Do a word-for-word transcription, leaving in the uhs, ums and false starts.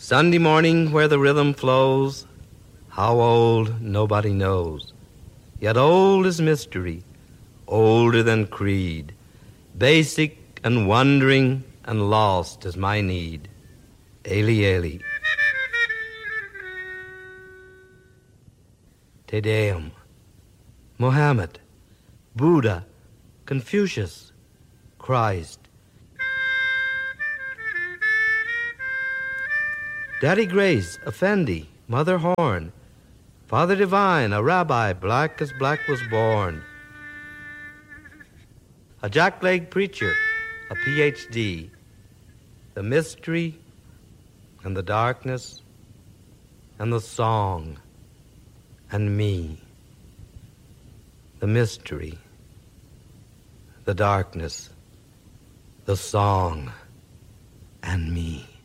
Sunday morning where the rhythm flows, how old nobody knows. Yet old is mystery, older than creed. Basic and wondering and lost is my need. Ailey, Ailey. Te Deum. Mohammed, Buddha, Confucius, Christ. Daddy Grace, Effendi, Mother Horn, Father Divine, a rabbi black as black was born, a jackleg preacher, a P H D, the mystery and the darkness and the song and me, the mystery, the darkness, the song and me.